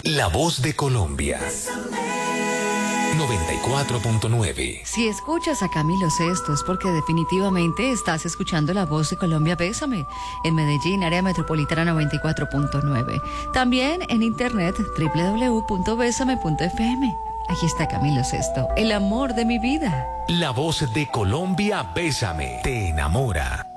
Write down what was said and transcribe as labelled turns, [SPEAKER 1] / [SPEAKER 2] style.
[SPEAKER 1] La voz de Colombia. 94.9.
[SPEAKER 2] Si escuchas a Camilo Sesto es porque definitivamente estás escuchando La Voz de Colombia. Bésame en Medellín, área metropolitana 94.9. También en internet www.besame.fm. Aquí está Camilo Sesto, el amor de mi vida.
[SPEAKER 1] La voz de Colombia, Bésame, te enamora.